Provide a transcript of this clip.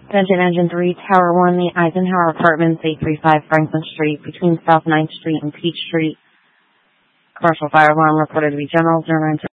Engine 3, Tower 1, the Eisenhower Apartments, 835 Franklin Street, between South 9th Street and Peach Street. Commercial fire alarm reported to be general 09